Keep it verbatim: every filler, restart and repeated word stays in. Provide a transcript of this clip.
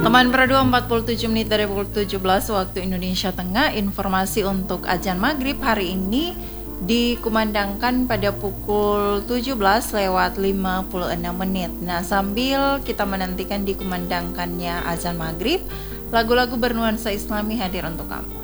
Teman berdua empat puluh tujuh menit dari pukul tujuh belas waktu Indonesia Tengah. Informasi untuk azan maghrib hari ini dikumandangkan pada pukul tujuh belas lewat lima puluh enam menit. Nah, sambil kita menantikan dikumandangkannya azan maghrib, lagu-lagu bernuansa Islami hadir untuk kamu.